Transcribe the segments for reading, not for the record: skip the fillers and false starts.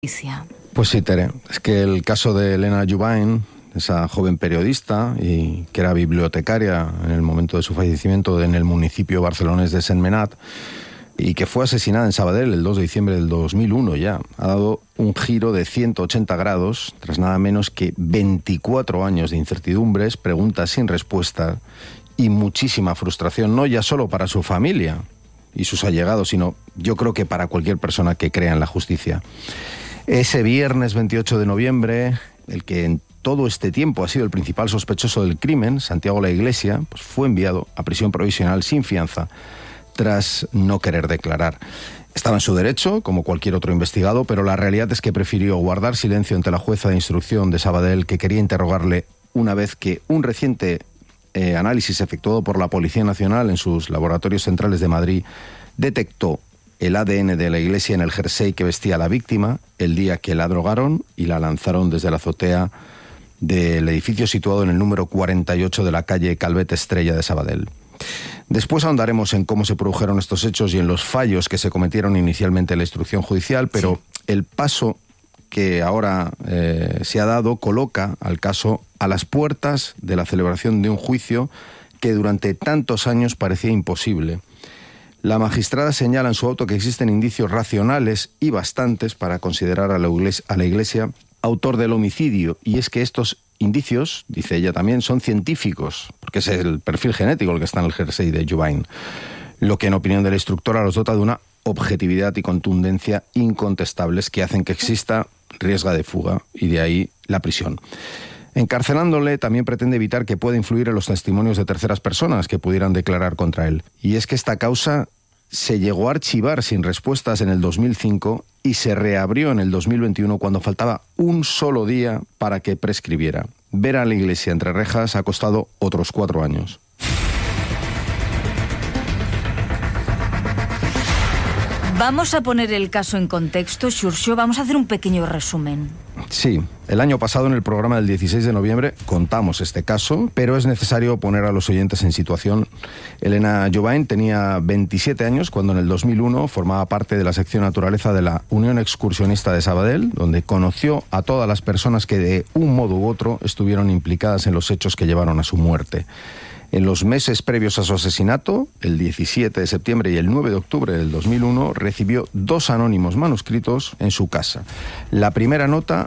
Pues sí, Tere, es que el caso de Elena Jubain, esa joven periodista y que era bibliotecaria en el momento de su fallecimiento en el municipio barcelonés de Sentmenat y que fue asesinada en Sabadell el 2 de diciembre del 2001 ya, ha dado un giro de 180 grados tras nada menos que 24 años de incertidumbres, preguntas sin respuesta y muchísima frustración, no ya solo para su familia y sus allegados, sino yo creo que para cualquier persona que crea en la justicia. Ese viernes 28 de noviembre, el que en todo este tiempo ha sido el principal sospechoso del crimen, Santiago La Iglesia, pues fue enviado a prisión provisional sin fianza tras no querer declarar. Estaba en su derecho, como cualquier otro investigado, pero la realidad es que prefirió guardar silencio ante la jueza de instrucción de Sabadell, que quería interrogarle una vez que un reciente análisis efectuado por la Policía Nacional en sus laboratorios centrales de Madrid detectó el ADN de La Iglesia en el jersey que vestía la víctima el día que la drogaron y la lanzaron desde la azotea del edificio situado en el número 48 de la calle Calvet Estrella de Sabadell. Después ahondaremos en cómo se produjeron estos hechos y en los fallos que se cometieron inicialmente en la instrucción judicial, pero el paso que ahora se ha dado coloca al caso a las puertas de la celebración de un juicio que durante tantos años parecía imposible. La magistrada señala en su auto que existen indicios racionales y bastantes para considerar a la Iglesia autor del homicidio, y es que estos indicios, dice ella también, son científicos, porque es el perfil genético el que está en el jersey de Jubain, lo que en opinión de la instructora los dota de una objetividad y contundencia incontestables que hacen que exista riesgo de fuga, y de ahí la prisión. Encarcelándole también pretende evitar que pueda influir en los testimonios de terceras personas que pudieran declarar contra él. Y es que esta causa se llegó a archivar sin respuestas en el 2005 y se reabrió en el 2021 cuando faltaba un solo día para que prescribiera. Ver a La Iglesia entre rejas ha costado otros 4 años. Vamos a poner el caso en contexto, Xurxo. Vamos a hacer un pequeño resumen. Sí, el año pasado en el programa del 16 de noviembre contamos este caso, pero es necesario poner a los oyentes en situación. Elena Jubain tenía 27 años cuando en el 2001 formaba parte de la sección naturaleza de la Unión Excursionista de Sabadell, donde conoció a todas las personas que de un modo u otro estuvieron implicadas en los hechos que llevaron a su muerte. En los meses previos a su asesinato, el 17 de septiembre y el 9 de octubre del 2001, recibió 2 anónimos manuscritos en su casa. La primera nota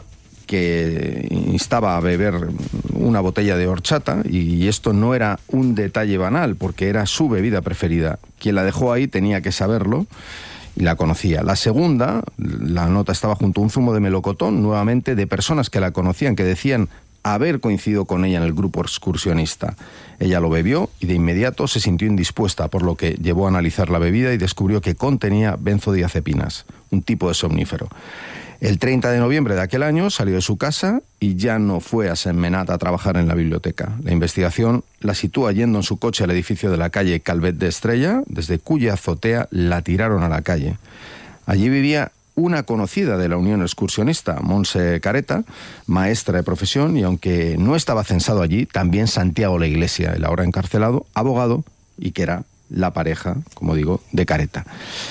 que instaba a beber una botella de horchata, y esto no era un detalle banal, porque era su bebida preferida. Quien la dejó ahí tenía que saberlo y la conocía. La segunda, la nota estaba junto a un zumo de melocotón, nuevamente de personas que la conocían, que decían haber coincidido con ella en el grupo excursionista. Ella lo bebió y de inmediato se sintió indispuesta, por lo que llevó a analizar la bebida y descubrió que contenía benzodiazepinas, un tipo de somnífero. El 30 de noviembre de aquel año salió de su casa y ya no fue a Sentmenat a trabajar en la biblioteca. La investigación la sitúa yendo en su coche al edificio de la calle Calvet de Estrella, desde cuya azotea la tiraron a la calle. Allí vivía una conocida de la Unión Excursionista, Montse Careta, maestra de profesión, y aunque no estaba censado allí, también Santiago La Iglesia, el ahora encarcelado, abogado, y que era la pareja, como digo, de Careta.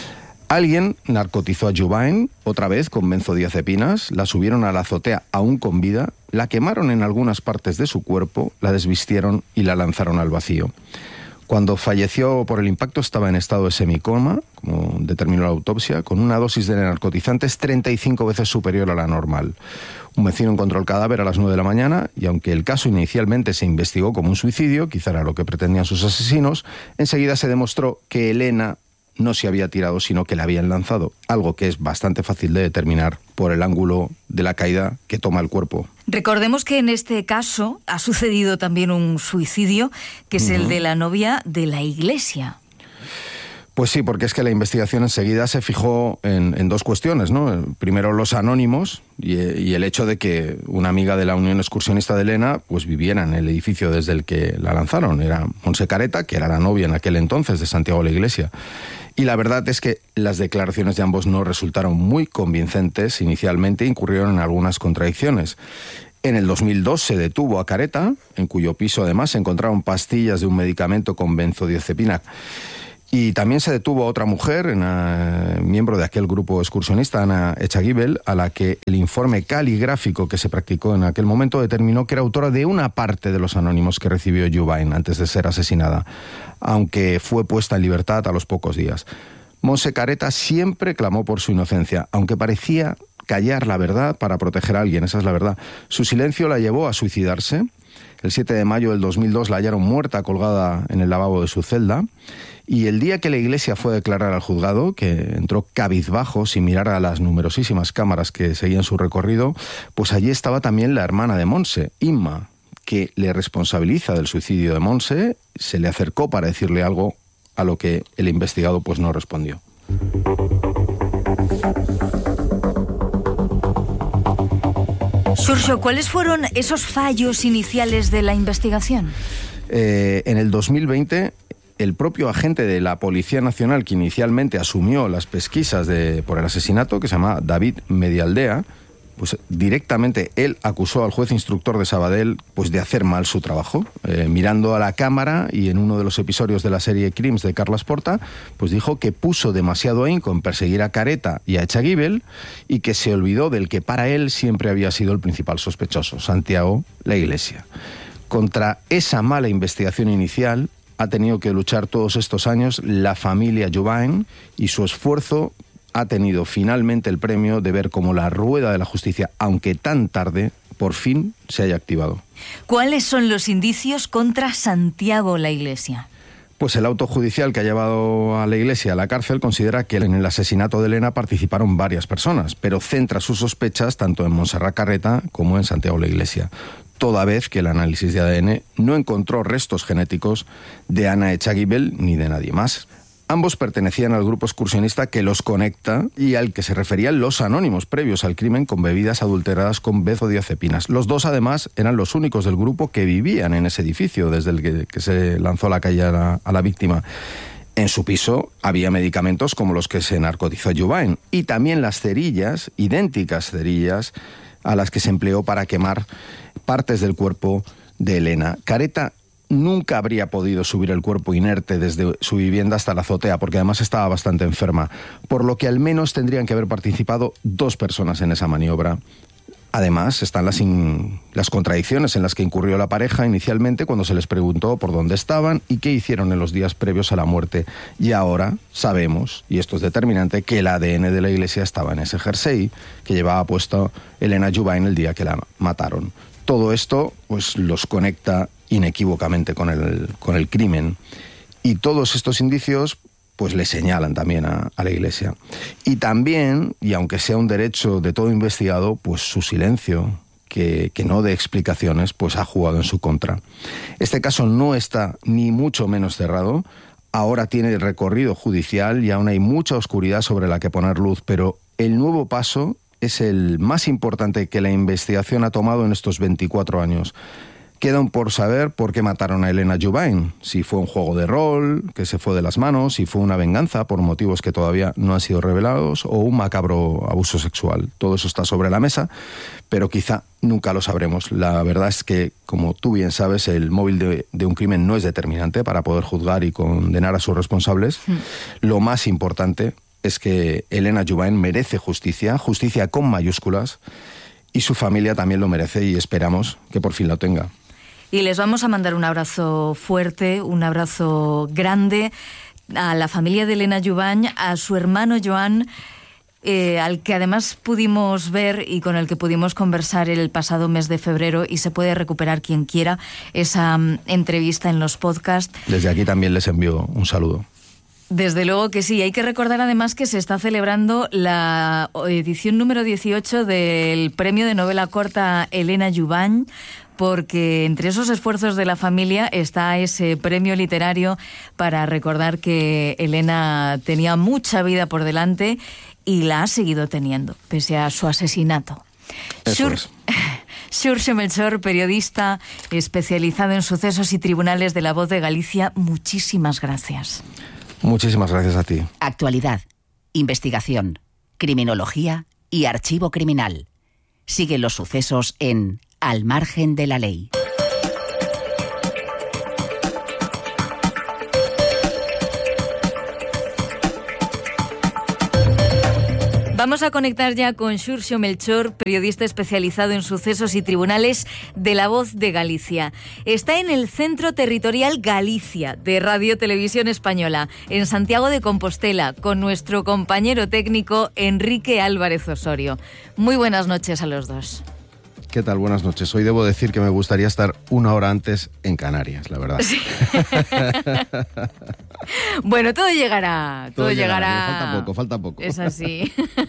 Alguien narcotizó a Jubain, otra vez con benzodiazepinas, la subieron a la azotea aún con vida, la quemaron en algunas partes de su cuerpo, la desvistieron y la lanzaron al vacío. Cuando falleció por el impacto estaba en estado de semicoma, como determinó la autopsia, con una dosis de narcotizantes 35 veces superior a la normal. Un vecino encontró el cadáver a las 9 de la mañana y aunque el caso inicialmente se investigó como un suicidio, quizá era lo que pretendían sus asesinos, enseguida se demostró que Elena no se había tirado, sino que la habían lanzado, algo que es bastante fácil de determinar por el ángulo de la caída que toma el cuerpo. Recordemos que en este caso ha sucedido también un suicidio, que es el de la novia de La Iglesia. Pues sí, porque es que la investigación enseguida se fijó en 2 cuestiones, ¿no? Primero los anónimos y el hecho de que una amiga de la Unión Excursionista de Elena pues viviera en el edificio desde el que la lanzaron. Era Montse Careta, que era la novia en aquel entonces de Santiago La Iglesia. Y la verdad es que las declaraciones de ambos no resultaron muy convincentes inicialmente, incurrieron en algunas contradicciones. En el 2002 se detuvo a Careta, en cuyo piso además se encontraron pastillas de un medicamento con benzodiazepina. Y también se detuvo a otra mujer, miembro de aquel grupo excursionista, Anna Echagibel, a la que el informe caligráfico que se practicó en aquel momento determinó que era autora de una parte de los anónimos que recibió Jubain antes de ser asesinada, aunque fue puesta en libertad a los pocos días. Montse Careta siempre clamó por su inocencia, aunque parecía callar la verdad para proteger a alguien, esa es la verdad. Su silencio la llevó a suicidarse. El 7 de mayo del 2002 la hallaron muerta colgada en el lavabo de su celda. Y el día que la Iglesia fue a declarar al juzgado, que entró cabizbajo sin mirar a las numerosísimas cámaras que seguían su recorrido, pues allí estaba también la hermana de Montse, Inma, que le responsabiliza del suicidio de Montse. Se le acercó para decirle algo a lo que el investigado pues no respondió. Xurxo, ¿cuáles fueron esos fallos iniciales de la investigación? En el 2020... el propio agente de la Policía Nacional que inicialmente asumió las pesquisas por el asesinato, que se llama David Medialdea, pues directamente él acusó al juez instructor de Sabadell pues de hacer mal su trabajo. Mirando a la cámara y en uno de los episodios de la serie Crims de Carles Porta, pues dijo que puso demasiado ahínco en perseguir a Careta y a Echagibel y que se olvidó del que para él siempre había sido el principal sospechoso, Santiago La Iglesia. Contra esa mala investigación inicial ha tenido que luchar todos estos años la familia Jubain, y su esfuerzo ha tenido finalmente el premio de ver cómo la rueda de la justicia, aunque tan tarde, por fin se haya activado. ¿Cuáles son los indicios contra Santiago La Iglesia? Pues el auto judicial que ha llevado a La Iglesia a la cárcel considera que en el asesinato de Elena participaron varias personas, pero centra sus sospechas tanto en Montserrat Carreta como en Santiago La Iglesia, toda vez que el análisis de ADN no encontró restos genéticos de Anna Echagibel ni de nadie más. Ambos pertenecían al grupo excursionista que los conecta y al que se referían los anónimos previos al crimen con bebidas adulteradas con benzodiazepinas. Los dos, además, eran los únicos del grupo que vivían en ese edificio desde el que se lanzó a la calle a la víctima. En su piso había medicamentos como los que se narcotizó Jubain y también las cerillas, idénticas cerillas, a las que se empleó para quemar partes del cuerpo de Elena. Careta nunca habría podido subir el cuerpo inerte desde su vivienda hasta la azotea, porque además estaba bastante enferma, por lo que al menos tendrían que haber participado 2 personas en esa maniobra. Además, están las contradicciones en las que incurrió la pareja inicialmente cuando se les preguntó por dónde estaban y qué hicieron en los días previos a la muerte. Y ahora sabemos, y esto es determinante, que el ADN de La Iglesia estaba en ese jersey que llevaba puesto Elena Jubain el día que la mataron. Todo esto pues los conecta inequívocamente con el crimen. Y todos estos indicios pues le señalan también a La Iglesia. Y también, y aunque sea un derecho de todo investigado, pues su silencio, que no dé explicaciones, pues ha jugado en su contra. Este caso no está ni mucho menos cerrado. Ahora tiene recorrido judicial y aún hay mucha oscuridad sobre la que poner luz, pero el nuevo paso es el más importante que la investigación ha tomado en estos 24 años. Quedan por saber por qué mataron a Elena Jubain, si fue un juego de rol que se fue de las manos, si fue una venganza por motivos que todavía no han sido revelados o un macabro abuso sexual. Todo eso está sobre la mesa, pero quizá nunca lo sabremos. La verdad es que, como tú bien sabes, el móvil de un crimen no es determinante para poder juzgar y condenar a sus responsables. Lo más importante es que Elena Jubain merece justicia, justicia con mayúsculas, y su familia también lo merece y esperamos que por fin lo tenga. Y les vamos a mandar un abrazo fuerte, un abrazo grande a la familia de Elena Jubain, a su hermano Joan, al que además pudimos ver y con el que pudimos conversar el pasado mes de febrero, y se puede recuperar quien quiera esa entrevista en los podcasts. Desde aquí también les envío un saludo. Desde luego que sí. Hay que recordar además que se está celebrando la edición número 18 del premio de novela corta Elena Jubain, porque entre esos esfuerzos de la familia está ese premio literario para recordar que Elena tenía mucha vida por delante y la ha seguido teniendo, pese a su asesinato. Xurxo Melchor, periodista especializado en sucesos y tribunales de La Voz de Galicia, muchísimas gracias. Muchísimas gracias a ti. Actualidad, investigación, criminología y archivo criminal. Sigue los sucesos en Al margen de la ley. Vamos a conectar ya con Xurxo Melchor, periodista especializado en sucesos y tribunales de La Voz de Galicia. Está en el Centro Territorial Galicia de Radio Televisión Española, en Santiago de Compostela, con nuestro compañero técnico Enrique Álvarez Osorio. Muy buenas noches a los dos. ¿Qué tal? Buenas noches. Hoy debo decir que me gustaría estar una hora antes en Canarias, la verdad. Sí. Bueno, todo llegará. Todo llegará. Falta poco. Es así.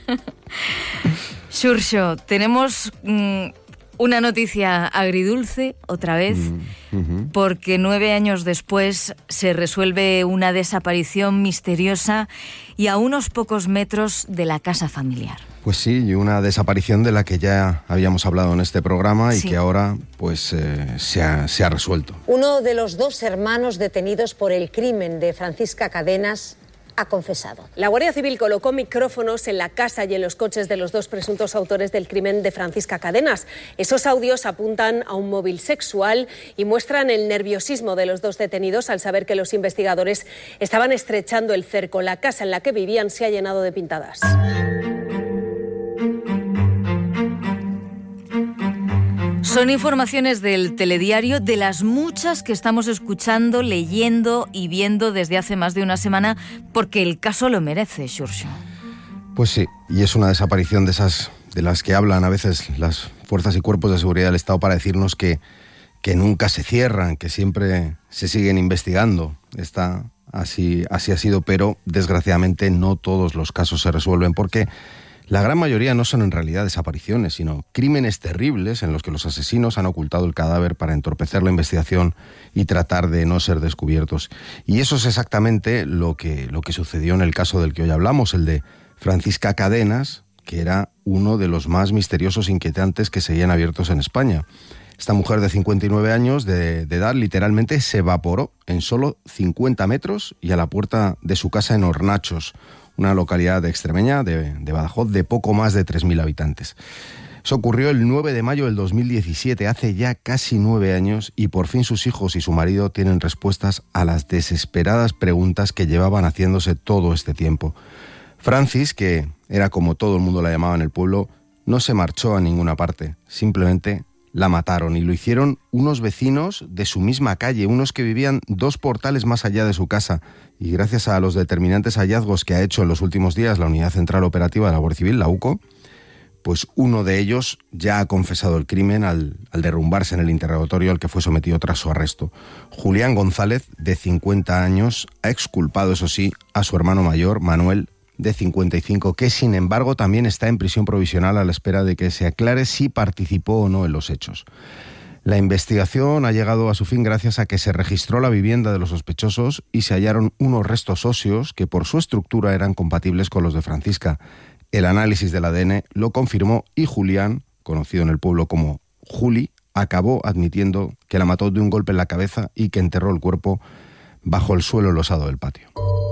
Xurxo, tenemos una noticia agridulce, otra vez, porque 9 años después se resuelve una desaparición misteriosa y a unos pocos metros de la casa familiar. Pues sí, y una desaparición de la que ya habíamos hablado en este programa y sí, que ahora pues se ha resuelto. Uno de los 2 hermanos detenidos por el crimen de Francisca Cadenas ha confesado. La Guardia Civil colocó micrófonos en la casa y en los coches de los 2 presuntos autores del crimen de Francisca Cadenas. Esos audios apuntan a un móvil sexual y muestran el nerviosismo de los 2 detenidos al saber que los investigadores estaban estrechando el cerco. La casa en la que vivían se ha llenado de pintadas. Son informaciones del telediario, de las muchas que estamos escuchando, leyendo y viendo desde hace más de una semana, porque el caso lo merece, Xurxo. Pues sí, y es una desaparición de esas de las que hablan a veces las fuerzas y cuerpos de seguridad del Estado para decirnos que nunca se cierran, que siempre se siguen investigando. Así ha sido, pero desgraciadamente no todos los casos se resuelven porque la gran mayoría no son en realidad desapariciones, sino crímenes terribles en los que los asesinos han ocultado el cadáver para entorpecer la investigación y tratar de no ser descubiertos. Y eso es exactamente lo que sucedió en el caso del que hoy hablamos, el de Francisca Cadenas, que era uno de los más misteriosos e inquietantes que seguían abiertos en España. Esta mujer de 59 años de edad literalmente se evaporó en solo 50 metros y a la puerta de su casa en Hornachos, una localidad extremeña de Badajoz de poco más de 3.000 habitantes. Eso ocurrió el 9 de mayo del 2017, hace ya casi 9 años, y por fin sus hijos y su marido tienen respuestas a las desesperadas preguntas que llevaban haciéndose todo este tiempo. Francis, que era como todo el mundo la llamaba en el pueblo, no se marchó a ninguna parte, simplemente la mataron, y lo hicieron unos vecinos de su misma calle, unos que vivían 2 portales más allá de su casa, y gracias a los determinantes hallazgos que ha hecho en los últimos días la Unidad Central Operativa de la Guardia Civil, la UCO, pues uno de ellos ya ha confesado el crimen al derrumbarse en el interrogatorio al que fue sometido tras su arresto. Julián González, de 50 años, ha exculpado, eso sí, a su hermano mayor, Manuel, de 55, que sin embargo también está en prisión provisional a la espera de que se aclare si participó o no en los hechos. La investigación ha llegado a su fin gracias a que se registró la vivienda de los sospechosos y se hallaron unos restos óseos que por su estructura eran compatibles con los de Francisca. El análisis del ADN lo confirmó y Julián, conocido en el pueblo como Juli, acabó admitiendo que la mató de un golpe en la cabeza y que enterró el cuerpo bajo el suelo losado del patio.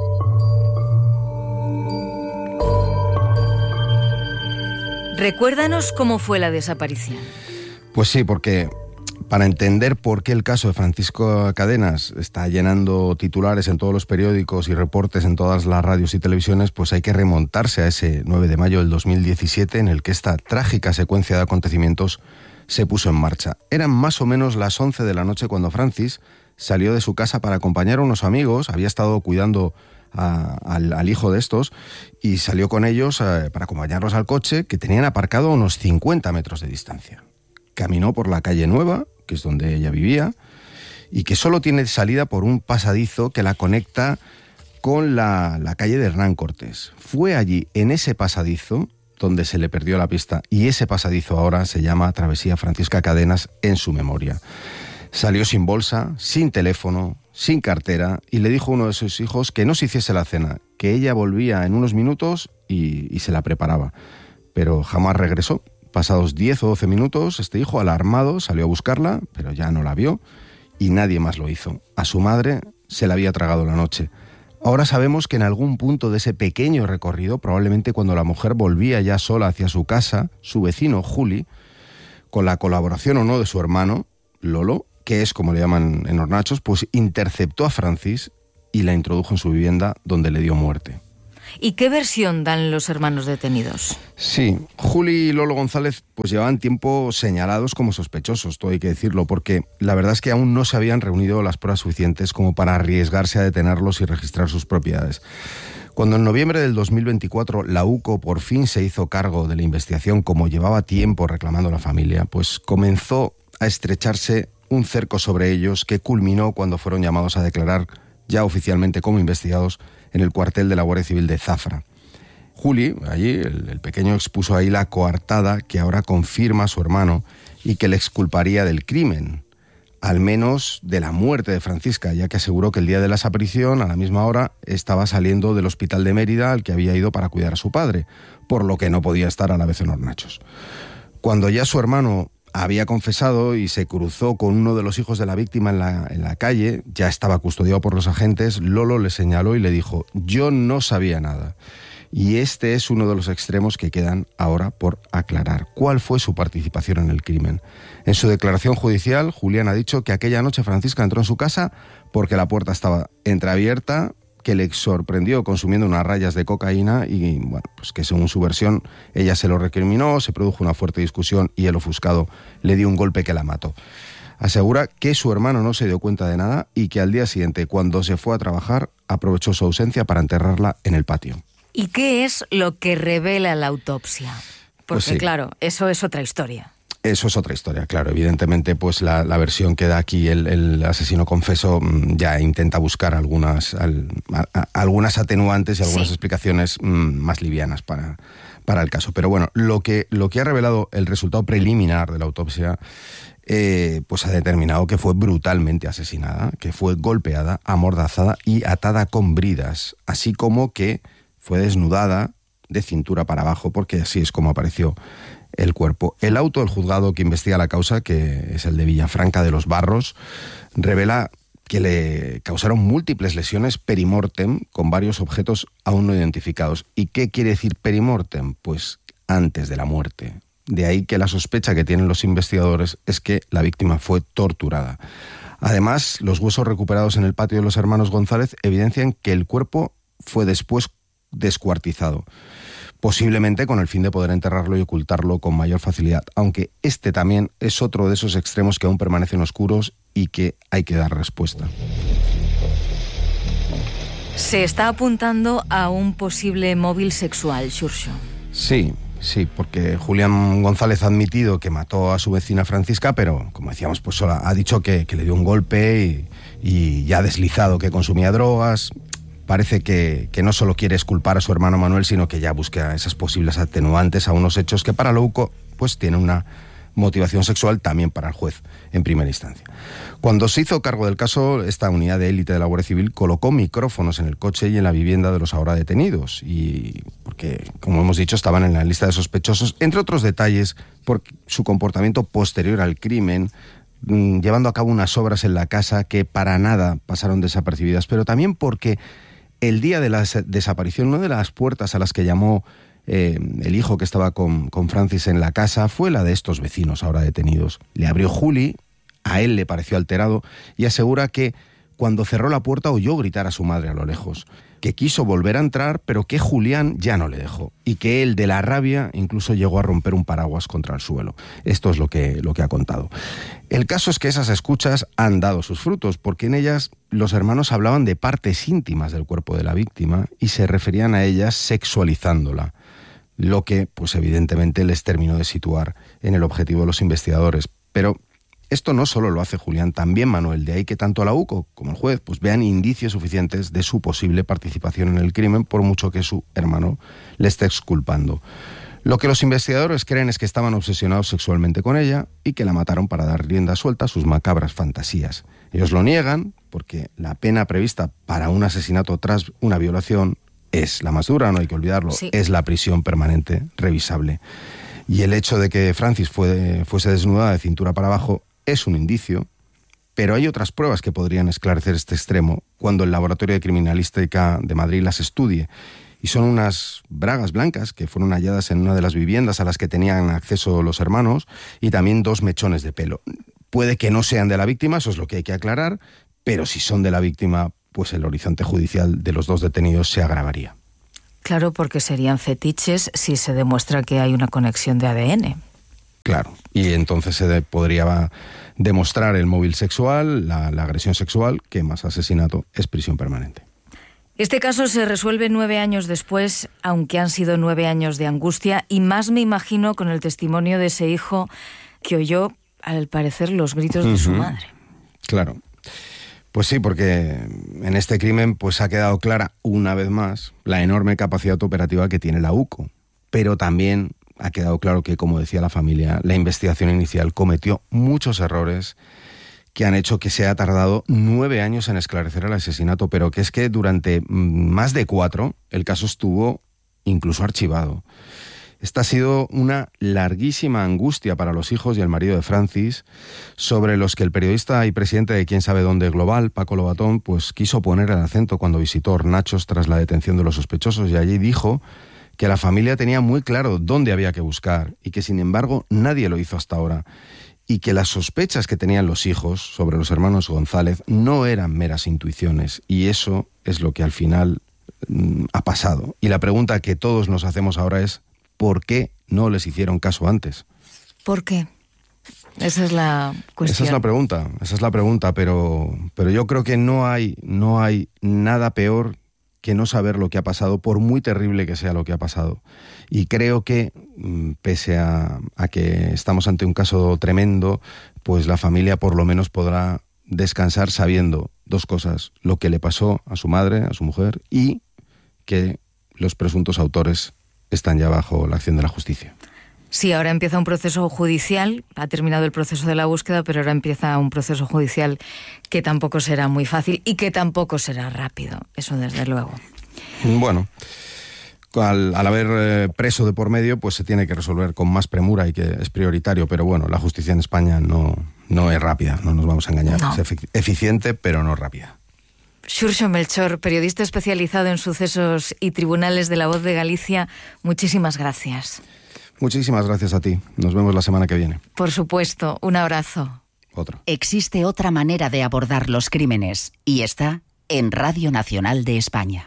Recuérdanos cómo fue la desaparición. Pues sí, porque para entender por qué el caso de Francisca Cadenas está llenando titulares en todos los periódicos y reportes en todas las radios y televisiones, pues hay que remontarse a ese 9 de mayo del 2017 en el que esta trágica secuencia de acontecimientos se puso en marcha. Eran más o menos las 11 de la noche cuando Francis salió de su casa para acompañar a unos amigos, había estado cuidando al hijo de estos y salió con ellos para acompañarlos al coche que tenían aparcado a unos 50 metros de distancia. Caminó por la calle Nueva, que es donde ella vivía, y que solo tiene salida por un pasadizo que la conecta con la calle de Hernán Cortés. Fue allí, en ese pasadizo, donde se le perdió la pista, y ese pasadizo ahora se llama Travesía Francisca Cadenas en su memoria. Salió sin bolsa, sin teléfono, sin cartera, y le dijo a uno de sus hijos que no se hiciese la cena, que ella volvía en unos minutos y se la preparaba. Pero jamás regresó. Pasados 10 o 12 minutos, este hijo, alarmado, salió a buscarla, pero ya no la vio, y nadie más lo hizo. A su madre se la había tragado la noche. Ahora sabemos que en algún punto de ese pequeño recorrido, probablemente cuando la mujer volvía ya sola hacia su casa, su vecino, Juli, con la colaboración o no de su hermano, Lolo, que es como le llaman en Hornachos, pues interceptó a Francis y la introdujo en su vivienda, donde le dio muerte. ¿Y qué versión dan los hermanos detenidos? Sí, Juli y Lolo González pues llevaban tiempo señalados como sospechosos, todo hay que decirlo, porque la verdad es que aún no se habían reunido las pruebas suficientes como para arriesgarse a detenerlos y registrar sus propiedades. Cuando en noviembre del 2024 la UCO por fin se hizo cargo de la investigación, como llevaba tiempo reclamando la familia, pues comenzó a estrecharse un cerco sobre ellos que culminó cuando fueron llamados a declarar ya oficialmente como investigados en el cuartel de la Guardia Civil de Zafra. Juli, allí, el pequeño, expuso ahí la coartada que ahora confirma su hermano y que le exculparía del crimen, al menos de la muerte de Francisca, ya que aseguró que el día de la desaparición, a la misma hora, estaba saliendo del hospital de Mérida al que había ido para cuidar a su padre, por lo que no podía estar a la vez en Hornachos. Cuando ya su hermano había confesado y se cruzó con uno de los hijos de la víctima en la calle, ya estaba custodiado por los agentes, Lolo le señaló y le dijo: yo no sabía nada. Y este es uno de los extremos que quedan ahora por aclarar. ¿Cuál fue su participación en el crimen? En su declaración judicial, Julián ha dicho que aquella noche Francisca entró en su casa porque la puerta estaba entreabierta, que le sorprendió consumiendo unas rayas de cocaína y, bueno, pues que según su versión, ella se lo recriminó, se produjo una fuerte discusión y el ofuscado le dio un golpe que la mató. Asegura que su hermano no se dio cuenta de nada y que al día siguiente, cuando se fue a trabajar, aprovechó su ausencia para enterrarla en el patio. ¿Y qué es lo que revela la autopsia? Porque Pues sí. claro, eso es otra historia. Eso es otra historia, claro. Evidentemente, pues la versión que da aquí el asesino confeso ya intenta buscar algunas atenuantes y algunas explicaciones más livianas para el caso. Pero bueno, lo que ha revelado el resultado preliminar de la autopsia pues ha determinado que fue brutalmente asesinada, que fue golpeada, amordazada y atada con bridas, así como que fue desnudada de cintura para abajo, porque así es como apareció el cuerpo. El auto del juzgado que investiga la causa, que es el de Villafranca de los Barros, revela que le causaron múltiples lesiones perimortem con varios objetos aún no identificados. ¿Y qué quiere decir perimortem? Pues antes de la muerte. De ahí que la sospecha que tienen los investigadores es que la víctima fue torturada. Además, los huesos recuperados en el patio de los hermanos González evidencian que el cuerpo fue después descuartizado, posiblemente con el fin de poder enterrarlo y ocultarlo con mayor facilidad, aunque este también es otro de esos extremos que aún permanecen oscuros y que hay que dar respuesta. Se está apuntando a un posible móvil sexual, Xurxo. Sí, porque Julián González ha admitido que mató a su vecina Francisca, pero, como decíamos, pues solo ha dicho que le dio un golpe y ya ha deslizado que consumía drogas. Parece que no solo quiere exculpar a su hermano Manuel, sino que ya busca esas posibles atenuantes a unos hechos que para la UCO pues tienen una motivación sexual también para el juez en primera instancia. Cuando se hizo cargo del caso, esta unidad de élite de la Guardia Civil colocó micrófonos en el coche y en la vivienda de los ahora detenidos, y porque, como hemos dicho, estaban en la lista de sospechosos, entre otros detalles, por su comportamiento posterior al crimen, llevando a cabo unas obras en la casa que para nada pasaron desapercibidas, pero también porque el día de la desaparición, una de las puertas a las que llamó el hijo que estaba con Francis en la casa fue la de estos vecinos ahora detenidos. Le abrió Juli, a él le pareció alterado y asegura que cuando cerró la puerta oyó gritar a su madre a lo lejos, que quiso volver a entrar pero que Julián ya no le dejó y que él, de la rabia, incluso llegó a romper un paraguas contra el suelo. Esto es lo que ha contado. El caso es que esas escuchas han dado sus frutos, porque en ellas los hermanos hablaban de partes íntimas del cuerpo de la víctima y se referían a ellas sexualizándola, lo que pues evidentemente les terminó de situar en el objetivo de los investigadores. Pero esto no solo lo hace Julián, también Manuel, de ahí que tanto la UCO como el juez pues vean indicios suficientes de su posible participación en el crimen, por mucho que su hermano le esté exculpando. Lo que los investigadores creen es que estaban obsesionados sexualmente con ella y que la mataron para dar rienda suelta a sus macabras fantasías. Ellos lo niegan porque la pena prevista para un asesinato tras una violación es la más dura, no hay que olvidarlo, sí. Es la prisión permanente revisable. Y el hecho de que Francis fuese desnudada de cintura para abajo es un indicio, pero hay otras pruebas que podrían esclarecer este extremo cuando el Laboratorio de Criminalística de Madrid las estudie. Y son unas bragas blancas que fueron halladas en una de las viviendas a las que tenían acceso los hermanos y también 2 mechones de pelo. Puede que no sean de la víctima, eso es lo que hay que aclarar, pero si son de la víctima, pues el horizonte judicial de los 2 detenidos se agravaría. Claro, porque serían fetiches si se demuestra que hay una conexión de ADN. Claro, y entonces se podría demostrar el móvil sexual, la agresión sexual, que más asesinato es prisión permanente. Este caso se resuelve 9 años después, aunque han sido 9 años de angustia, y más me imagino con el testimonio de ese hijo que oyó, al parecer, los gritos de su madre. Claro. Pues sí, porque en este crimen pues ha quedado clara una vez más la enorme capacidad operativa que tiene la UCO, pero también ha quedado claro que, como decía la familia, la investigación inicial cometió muchos errores que han hecho que se haya tardado 9 años en esclarecer el asesinato, pero que es que durante más de 4 el caso estuvo incluso archivado. Esta ha sido una larguísima angustia para los hijos y el marido de Francis, sobre los que el periodista y presidente de Quién sabe dónde Global, Paco Lobatón, pues quiso poner el acento cuando visitó Hornachos tras la detención de los sospechosos, y allí dijo que la familia tenía muy claro dónde había que buscar y que, sin embargo, nadie lo hizo hasta ahora, y que las sospechas que tenían los hijos sobre los hermanos González no eran meras intuiciones, y eso es lo que al final ha pasado. Y la pregunta que todos nos hacemos ahora es: ¿por qué no les hicieron caso antes? ¿Por qué? Esa es la cuestión. Esa es la pregunta, pero yo creo que no hay nada peor que no saber lo que ha pasado, por muy terrible que sea lo que ha pasado. Y creo que, pese a que estamos ante un caso tremendo, pues la familia por lo menos podrá descansar sabiendo 2 cosas: lo que le pasó a su madre, a su mujer, y que los presuntos autores están ya bajo la acción de la justicia. Sí, ahora empieza un proceso judicial, ha terminado el proceso de la búsqueda, pero ahora empieza un proceso judicial que tampoco será muy fácil y que tampoco será rápido, eso desde luego. Bueno, al haber preso de por medio, pues se tiene que resolver con más premura y que es prioritario, pero bueno, la justicia en España no es rápida, no nos vamos a engañar, no. Es eficiente, pero no rápida. Xurxo Melchor, periodista especializado en sucesos y tribunales de La Voz de Galicia, muchísimas gracias. Muchísimas gracias a ti. Nos vemos la semana que viene. Por supuesto, un abrazo. Otro. Existe otra manera de abordar los crímenes y está en Radio Nacional de España.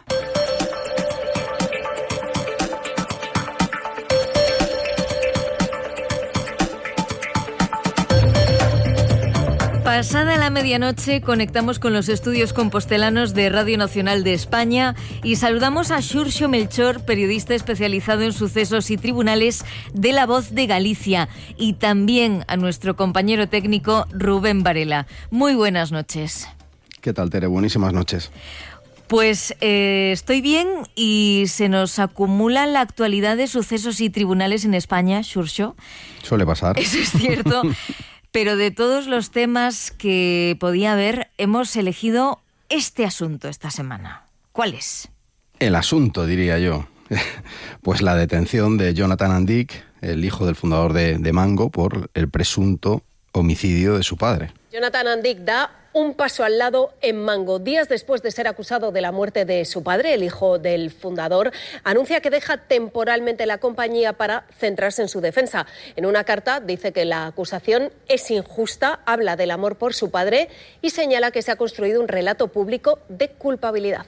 Pasada la medianoche, conectamos con los estudios compostelanos de Radio Nacional de España y saludamos a Xurxo Melchor, periodista especializado en sucesos y tribunales de La Voz de Galicia, y también a nuestro compañero técnico Rubén Varela. Muy buenas noches. ¿Qué tal, Tere? Buenísimas noches. Pues estoy bien y se nos acumula la actualidad de sucesos y tribunales en España, Xurxo. Suele pasar. Eso es cierto. Pero de todos los temas que podía haber, hemos elegido este asunto esta semana. ¿Cuál es? El asunto, diría yo. Pues la detención de Jonathan Andic, el hijo del fundador de Mango, por el presunto homicidio de su padre. Jonathan Andic da un paso al lado en Mango. Días después de ser acusado de la muerte de su padre, el hijo del fundador anuncia que deja temporalmente la compañía para centrarse en su defensa. En una carta dice que la acusación es injusta, habla del amor por su padre y señala que se ha construido un relato público de culpabilidad.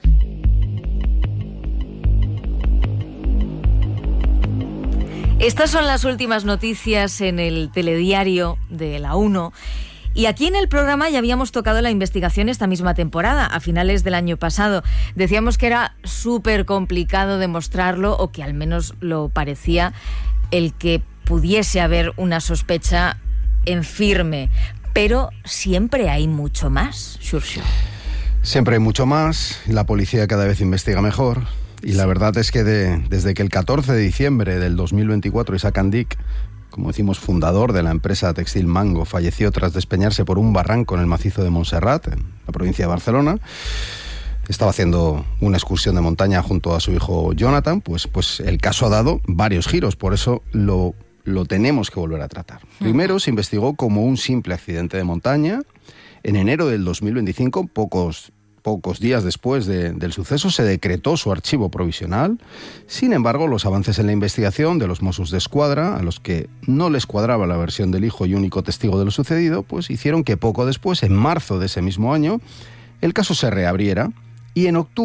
Estas son las últimas noticias en el telediario de La 1. Y aquí en el programa ya habíamos tocado la investigación esta misma temporada, a finales del año pasado. Decíamos que era súper complicado demostrarlo, o que al menos lo parecía, el que pudiese haber una sospecha en firme. Pero siempre hay mucho más, Xurxo. Siempre hay mucho más, la policía cada vez investiga mejor. Y la verdad es que desde que el 14 de diciembre del 2024 Isaac Andic, como decimos, fundador de la empresa textil Mango, falleció tras despeñarse por un barranco en el macizo de Montserrat, en la provincia de Barcelona. Estaba haciendo una excursión de montaña junto a su hijo Jonathan, pues el caso ha dado varios giros, por eso lo tenemos que volver a tratar. Primero se investigó como un simple accidente de montaña. En enero del 2025, pocos días después del suceso, se decretó su archivo provisional. Sin embargo, los avances en la investigación de los Mossos d'Esquadra, a los que no les cuadraba la versión del hijo y único testigo de lo sucedido, pues hicieron que poco después, en marzo de ese mismo año, el caso se reabriera y en octubre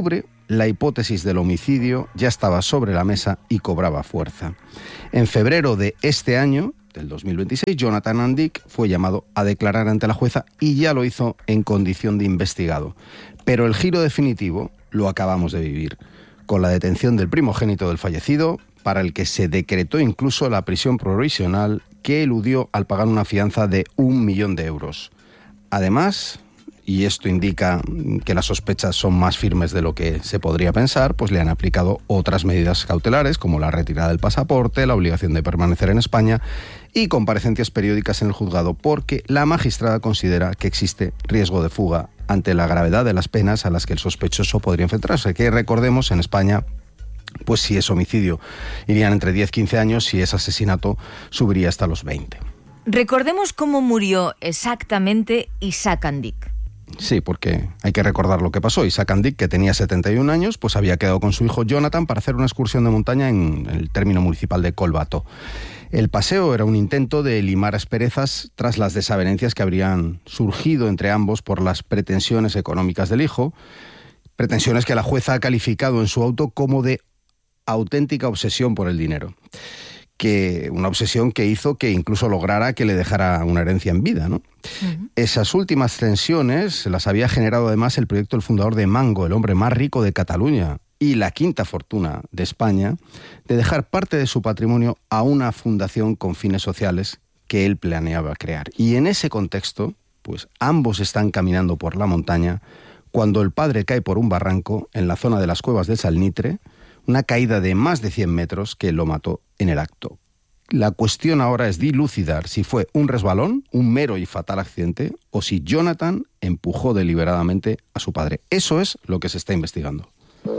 la hipótesis del homicidio ya estaba sobre la mesa y cobraba fuerza. En febrero de este año, del 2026, Jonathan Andic fue llamado a declarar ante la jueza y ya lo hizo en condición de investigado. Pero el giro definitivo lo acabamos de vivir, con la detención del primogénito del fallecido, para el que se decretó incluso la prisión provisional, que eludió al pagar una fianza de 1 millón de euros. Además, y esto indica que las sospechas son más firmes de lo que se podría pensar, pues le han aplicado otras medidas cautelares, como la retirada del pasaporte, la obligación de permanecer en España y comparecencias periódicas en el juzgado, porque la magistrada considera que existe riesgo de fuga ante la gravedad de las penas a las que el sospechoso podría enfrentarse, que recordemos, en España, pues si es homicidio irían entre 10-15 años, si es asesinato subiría hasta los 20. Recordemos cómo murió exactamente Isaac Andic. Sí, porque hay que recordar lo que pasó. Isaac Andic, que tenía 71 años, pues había quedado con su hijo Jonathan para hacer una excursión de montaña en el término municipal de Colbato. El paseo era un intento de limar asperezas tras las desavenencias que habrían surgido entre ambos por las pretensiones económicas del hijo, pretensiones que la jueza ha calificado en su auto como de auténtica obsesión por el dinero. Que una obsesión que hizo que incluso lograra que le dejara una herencia en vida, ¿no? Uh-huh. Esas últimas tensiones las había generado además el proyecto del fundador de Mango, el hombre más rico de Cataluña y la quinta fortuna de España, de dejar parte de su patrimonio a una fundación con fines sociales que él planeaba crear. Y en ese contexto, pues ambos están caminando por la montaña cuando el padre cae por un barranco en la zona de las Cuevas del Salnitre, una caída de más de 100 metros que lo mató en el acto. La cuestión ahora es dilucidar si fue un resbalón, un mero y fatal accidente, o si Jonathan empujó deliberadamente a su padre. Eso es lo que se está investigando.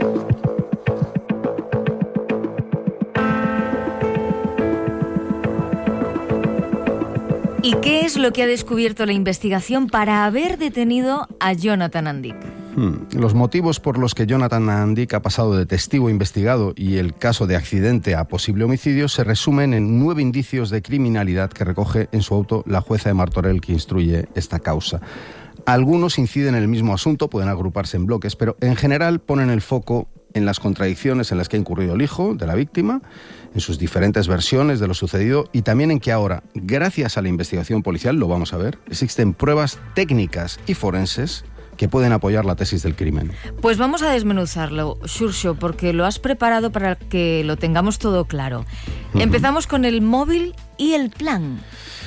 ¿Y qué es lo que ha descubierto la investigación para haber detenido a Jonathan Andic? Los motivos por los que Jonathan Andic ha pasado de testigo investigado y el caso de accidente a posible homicidio se resumen en 9 indicios de criminalidad que recoge en su auto la jueza de Martorell que instruye esta causa. Algunos inciden en el mismo asunto, pueden agruparse en bloques, pero en general ponen el foco en las contradicciones en las que ha incurrido el hijo de la víctima, en sus diferentes versiones de lo sucedido y también en que ahora, gracias a la investigación policial, lo vamos a ver, existen pruebas técnicas y forenses que pueden apoyar la tesis del crimen. Pues vamos a desmenuzarlo, Xurxo, porque lo has preparado para que lo tengamos todo claro. Uh-huh. Empezamos con el móvil y el plan.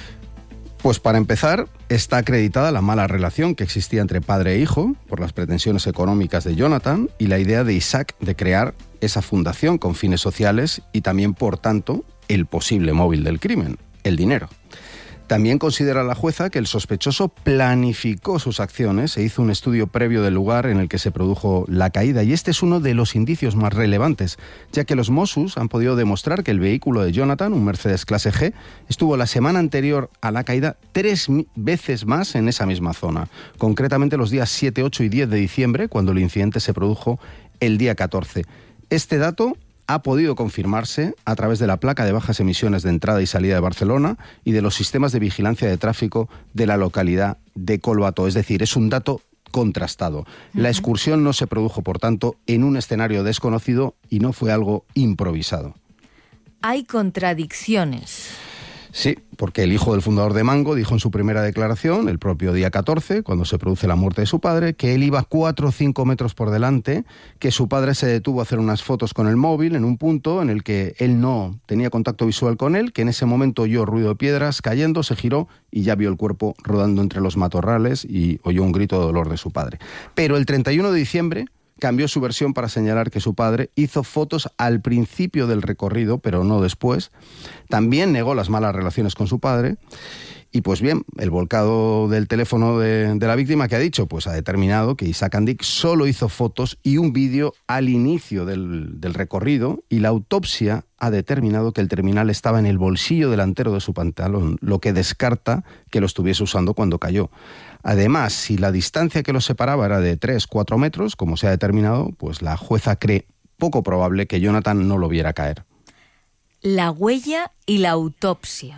Pues para empezar, está acreditada la mala relación que existía entre padre e hijo por las pretensiones económicas de Jonathan y la idea de Isaac de crear esa fundación con fines sociales y también, por tanto, el posible móvil del crimen, el dinero. También considera la jueza que el sospechoso planificó sus acciones e hizo un estudio previo del lugar en el que se produjo la caída. Y este es uno de los indicios más relevantes, ya que los Mossos han podido demostrar que el vehículo de Jonathan, un Mercedes clase G, estuvo la semana anterior a la caída 3 veces más en esa misma zona. Concretamente los días 7, 8 y 10 de diciembre, cuando el incidente se produjo el día 14. Este dato ha podido confirmarse a través de la placa de bajas emisiones de entrada y salida de Barcelona y de los sistemas de vigilancia de tráfico de la localidad de Colbato. Es decir, es un dato contrastado. La excursión no se produjo, por tanto, en un escenario desconocido y no fue algo improvisado. Hay contradicciones. Sí, porque el hijo del fundador de Mango dijo en su primera declaración, el propio día 14, cuando se produce la muerte de su padre, que él iba 4 o 5 metros por delante, que su padre se detuvo a hacer unas fotos con el móvil en un punto en el que él no tenía contacto visual con él, que en ese momento oyó ruido de piedras cayendo, se giró y ya vio el cuerpo rodando entre los matorrales y oyó un grito de dolor de su padre. Pero el 31 de diciembre cambió su versión para señalar que su padre hizo fotos al principio del recorrido, pero no después. También negó las malas relaciones con su padre. Y pues bien, el volcado del teléfono de la víctima, ¿qué ha dicho? Pues ha determinado que Isaac Andic solo hizo fotos y un vídeo al inicio del recorrido, y la autopsia ha determinado que el terminal estaba en el bolsillo delantero de su pantalón, lo que descarta que lo estuviese usando cuando cayó. Además, si la distancia que los separaba era de 3-4 metros, como se ha determinado, pues la jueza cree poco probable que Jonathan no lo viera caer. La huella y la autopsia.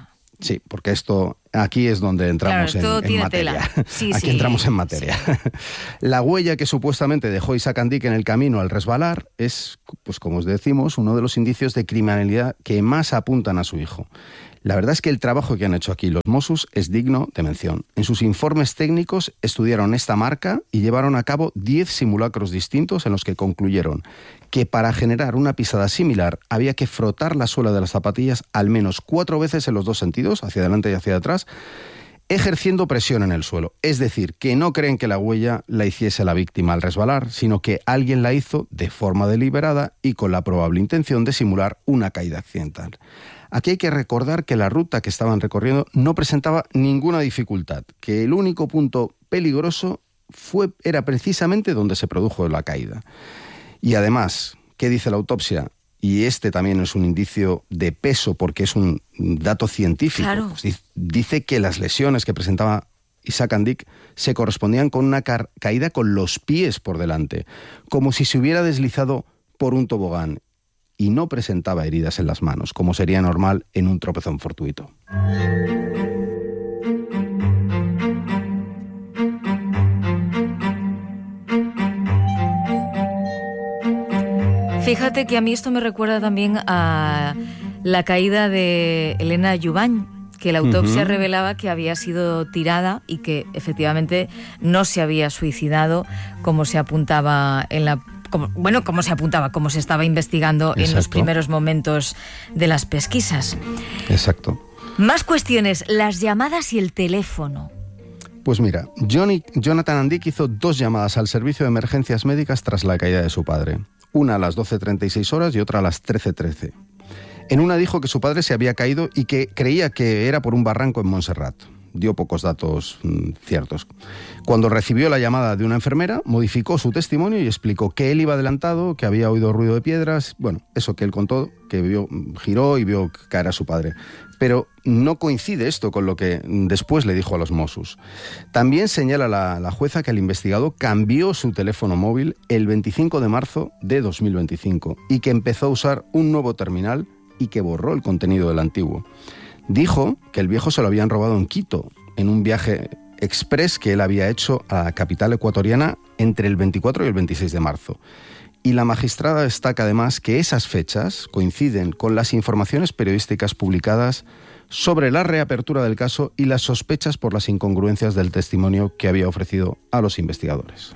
Sí, porque aquí es donde entramos en materia. Aquí entramos en materia. Sí. La huella que supuestamente dejó Isaac Andic en el camino al resbalar es, pues como os decimos, uno de los indicios de criminalidad que más apuntan a su hijo. La verdad es que el trabajo que han hecho aquí los Mossos es digno de mención. En sus informes técnicos estudiaron esta marca y llevaron a cabo 10 simulacros distintos en los que concluyeron que para generar una pisada similar había que frotar la suela de las zapatillas al menos 4 veces en los dos sentidos, hacia adelante y hacia atrás, ejerciendo presión en el suelo. Es decir, que no creen que la huella la hiciese la víctima al resbalar, sino que alguien la hizo de forma deliberada y con la probable intención de simular una caída accidental. Aquí hay que recordar que la ruta que estaban recorriendo no presentaba ninguna dificultad, que el único punto peligroso era precisamente donde se produjo la caída. Y además, ¿qué dice la autopsia? Y este también es un indicio de peso porque es un dato científico. Claro. Pues dice que las lesiones que presentaba Isaac Andic se correspondían con una caída con los pies por delante, como si se hubiera deslizado por un tobogán, y no presentaba heridas en las manos, como sería normal en un tropezón fortuito. Fíjate que a mí esto me recuerda también a la caída de Elena Jubany, que la autopsia revelaba que había sido tirada y que efectivamente no se había suicidado como se apuntaba como se estaba investigando. Exacto. En los primeros momentos de las pesquisas. Exacto. Más cuestiones, las llamadas y el teléfono. Pues mira, Jonathan Andic hizo 2 llamadas al servicio de emergencias médicas tras la caída de su padre. Una a las 12:36 horas y otra a las 13:13. En una dijo que su padre se había caído y que creía que era por un barranco en Montserrat. Dio pocos datos ciertos. Cuando recibió la llamada de una enfermera, modificó su testimonio y explicó que él iba adelantado, que había oído ruido de piedras, bueno, eso que él contó, que giró y vio caer a su padre. Pero no coincide esto con lo que después le dijo a los Mossos. También señala la jueza que el investigado cambió su teléfono móvil el 25 de marzo de 2025 y que empezó a usar un nuevo terminal y que borró el contenido del antiguo. Dijo que el viejo se lo habían robado en Quito, en un viaje express que él había hecho a la capital ecuatoriana entre el 24 y el 26 de marzo. Y la magistrada destaca además que esas fechas coinciden con las informaciones periodísticas publicadas sobre la reapertura del caso y las sospechas por las incongruencias del testimonio que había ofrecido a los investigadores.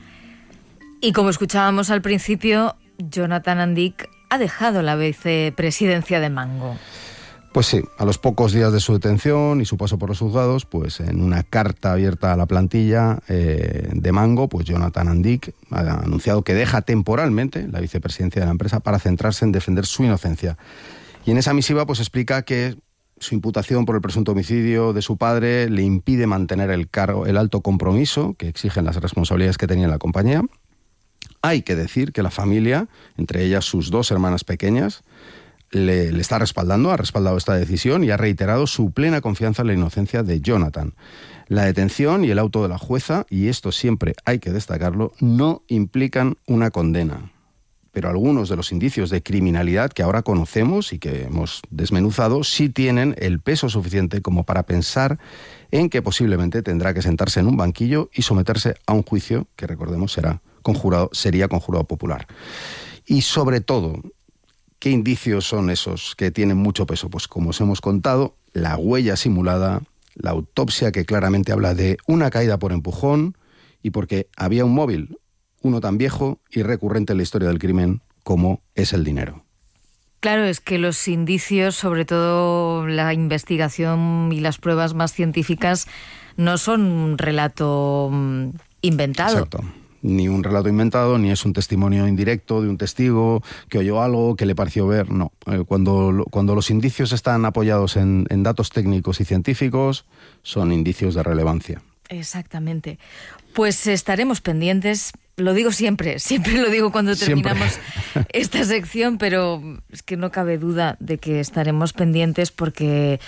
Y como escuchábamos al principio, Jonathan Andic ha dejado la vicepresidencia de Mango. Pues sí, a los pocos días de su detención y su paso por los juzgados, pues en una carta abierta a la plantilla de Mango, pues Jonathan Andic ha anunciado que deja temporalmente la vicepresidencia de la empresa para centrarse en defender su inocencia. Y en esa misiva pues explica que su imputación por el presunto homicidio de su padre le impide mantener el alto compromiso que exigen las responsabilidades que tenía en la compañía. Hay que decir que la familia, entre ellas sus 2 hermanas pequeñas, le está respaldando, ha respaldado esta decisión y ha reiterado su plena confianza en la inocencia de Jonathan. La detención y el auto de la jueza, y esto siempre hay que destacarlo, no implican una condena. Pero algunos de los indicios de criminalidad que ahora conocemos y que hemos desmenuzado sí tienen el peso suficiente como para pensar en que posiblemente tendrá que sentarse en un banquillo y someterse a un juicio que, recordemos, sería conjurado popular. Y sobre todo, ¿qué indicios son esos que tienen mucho peso? Pues como os hemos contado, la huella simulada, la autopsia que claramente habla de una caída por empujón y porque había un móvil, uno tan viejo y recurrente en la historia del crimen como es el dinero. Claro, es que los indicios, sobre todo la investigación y las pruebas más científicas, no son un relato inventado. Exacto. Ni un relato inventado, ni es un testimonio indirecto de un testigo que oyó algo, que le pareció ver, no. Cuando los indicios están apoyados en datos técnicos y científicos, son indicios de relevancia. Exactamente. Pues estaremos pendientes, lo digo siempre lo digo cuando terminamos esta sección, pero es que no cabe duda de que estaremos pendientes porque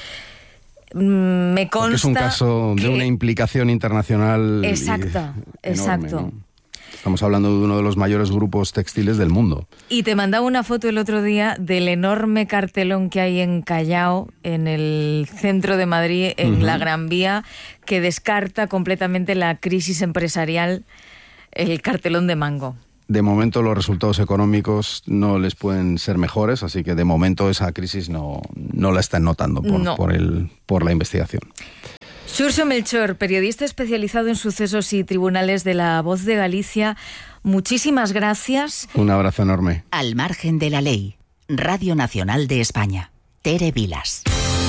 me consta porque es un caso de una implicación internacional exacto, enorme, ¿no? Estamos hablando de uno de los mayores grupos textiles del mundo. Y te mandaba una foto el otro día del enorme cartelón que hay en Callao, en el centro de Madrid, en la Gran Vía, que descarta completamente la crisis empresarial, el cartelón de Mango. De momento los resultados económicos no les pueden ser mejores, así que de momento esa crisis no la están notando por la investigación. Xurxo Melchor, periodista especializado en sucesos y tribunales de La Voz de Galicia, muchísimas gracias. Un abrazo enorme. Al margen de la ley, Radio Nacional de España. Tere Vilas.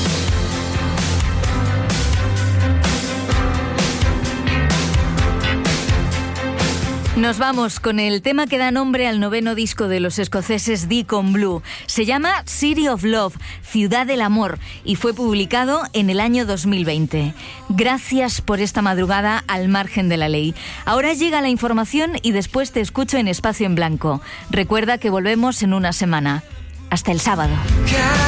Nos vamos con el tema que da nombre al 9º disco de los escoceses Deacon Blue. Se llama City of Love, Ciudad del Amor, y fue publicado en el año 2020. Gracias por esta madrugada al margen de la ley. Ahora llega la información y después te escucho en Espacio en Blanco. Recuerda que volvemos en una semana. Hasta el sábado.